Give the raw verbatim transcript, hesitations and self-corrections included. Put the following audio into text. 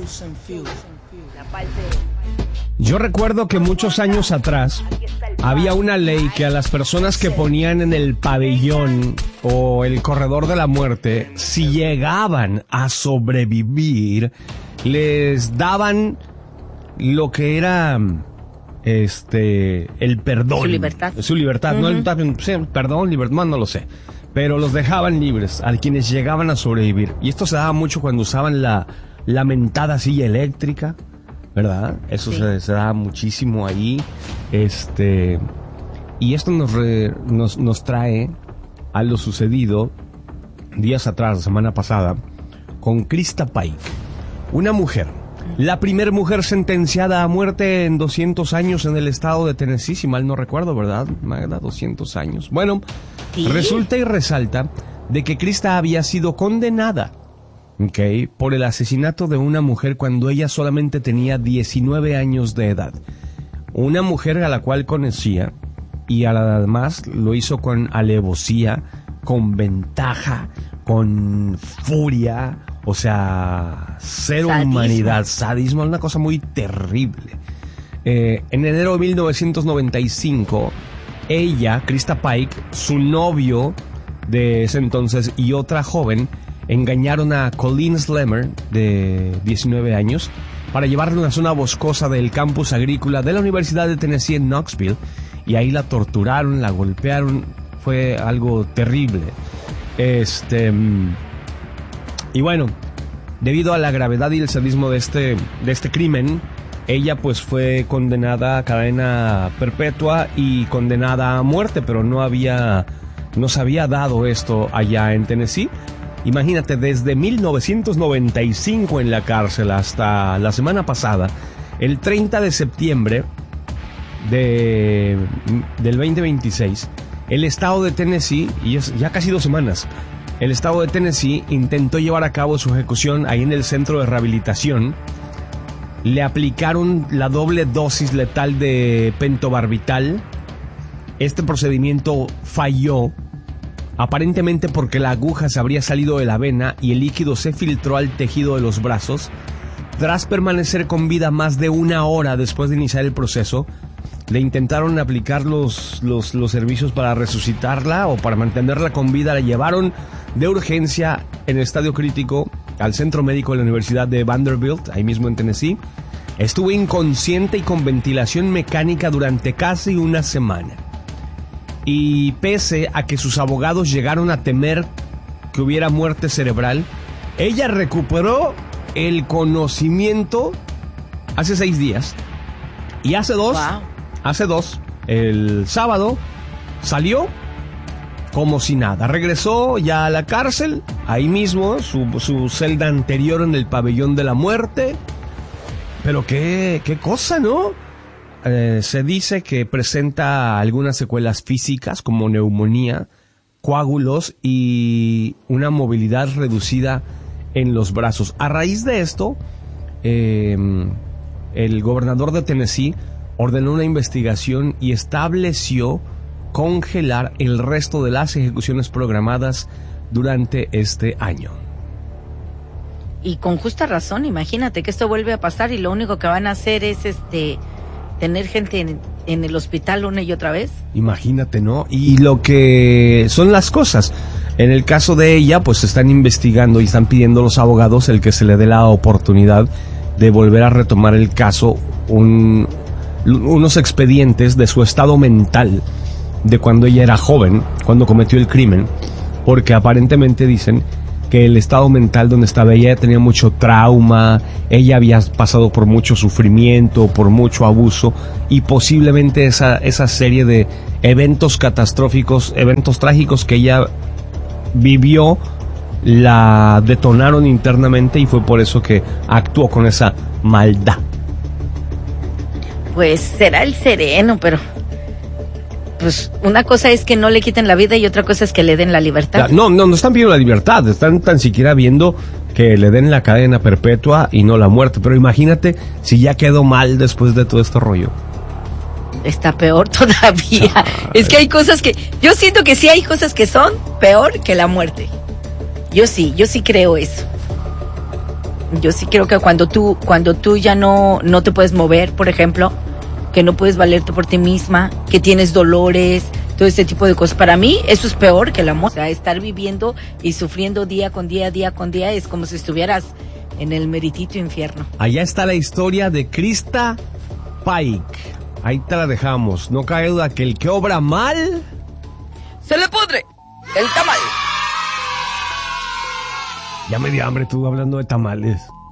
Yo recuerdo que muchos años atrás había una ley que a las personas que ponían en el pabellón o el corredor de la muerte, si llegaban a sobrevivir, les daban lo que era este el perdón. Su libertad. Su libertad, uh-huh. no el sí, perdón, libertad, no lo sé. Pero los dejaban libres a quienes llegaban a sobrevivir. Y esto se daba mucho cuando usaban la lamentada silla eléctrica, ¿verdad? Eso sí. se, se daba muchísimo ahí. Este, y esto nos, re, nos, nos trae a lo sucedido días atrás, la semana pasada, con Krista Paik, una mujer, la primera mujer sentenciada a muerte en doscientos años en el estado de Tennessee, si mal no recuerdo, ¿verdad, Magda? doscientos años. Bueno, ¿sí? Resulta y resalta de que Krista había sido condenada, ¿ok?, por el asesinato de una mujer cuando ella solamente tenía diecinueve años de edad. Una mujer a la cual conocía y además lo hizo con alevosía, con ventaja, con furia, o sea, cero sadismo. Humanidad, sadismo, una cosa muy terrible. Eh, en enero de mil novecientos noventa y cinco, ella, Krista Paik, su novio de ese entonces y otra joven engañaron a Colleen Slemmer, de diecinueve años, para llevarla a una zona boscosa del campus agrícola de la Universidad de Tennessee en Knoxville, y ahí la torturaron, la golpearon, fue algo terrible. Este... Y bueno, debido a la gravedad y el sadismo de este, de este crimen, ella pues fue condenada a cadena perpetua y condenada a muerte, pero no había, no se había dado esto allá en Tennessee. Imagínate, desde mil novecientos noventa y cinco en la cárcel hasta la semana pasada, el treinta de septiembre de, del veinte veintiséis, el estado de Tennessee, y es ya casi dos semanas, el estado de Tennessee intentó llevar a cabo su ejecución ahí en el centro de rehabilitación. Le aplicaron la doble dosis letal de pentobarbital. Este procedimiento falló, aparentemente porque la aguja se habría salido de la vena y el líquido se filtró al tejido de los brazos. Tras permanecer con vida más de una hora después de iniciar el proceso, le intentaron aplicar los, los, los servicios para resucitarla o para mantenerla con vida. La llevaron de urgencia en estadio crítico al centro médico de la Universidad de Vanderbilt, ahí mismo en Tennessee. Estuvo inconsciente y con ventilación mecánica durante casi una semana. Y pese a que sus abogados llegaron a temer que hubiera muerte cerebral, ella recuperó el conocimiento hace seis días. Y hace dos... Wow. Hace dos, el sábado, salió como si nada. Regresó ya a la cárcel, ahí mismo, su, su celda anterior en el pabellón de la muerte. Pero qué, qué cosa, ¿no? Eh, se dice que presenta algunas secuelas físicas como neumonía, coágulos y una movilidad reducida en los brazos. A raíz de esto, eh, el gobernador de Tennessee ordenó una investigación y estableció congelar el resto de las ejecuciones programadas durante este año. Y con justa razón, imagínate que esto vuelve a pasar y lo único que van a hacer es este tener gente en, en el hospital una y otra vez. Imagínate, ¿no? Y lo que son las cosas, en el caso de ella, pues están investigando y están pidiendo a los abogados el que se le dé la oportunidad de volver a retomar el caso, un... unos expedientes de su estado mental de cuando ella era joven, cuando cometió el crimen, porque aparentemente dicen que el estado mental donde estaba ella tenía mucho trauma, ella había pasado por mucho sufrimiento, por mucho abuso, y posiblemente esa, esa serie de eventos catastróficos, eventos trágicos que ella vivió, la detonaron internamente y fue por eso que actuó con esa maldad. Pues será el sereno, pero pues una cosa es que no le quiten la vida y otra cosa es que le den la libertad. No, no, no están pidiendo la libertad, están tan siquiera viendo que le den la cadena perpetua y no la muerte. Pero imagínate si ya quedó mal después de todo este rollo. Está peor todavía. Ah, es que hay cosas que... Yo siento que sí hay cosas que son peor que la muerte. Yo sí, yo sí creo eso. Yo sí creo que cuando tú, cuando tú ya no, no te puedes mover, por ejemplo, que no puedes valerte por ti misma, que tienes dolores, todo este tipo de cosas. Para mí, eso es peor que el amor. O sea, estar viviendo y sufriendo día con día, día con día, es como si estuvieras en el meritito infierno. Allá está la historia de Krista Paik. Ahí te la dejamos. No cabe duda que el que obra mal... ¡se le pudre el tamal! Ya me dio hambre tú hablando de tamales.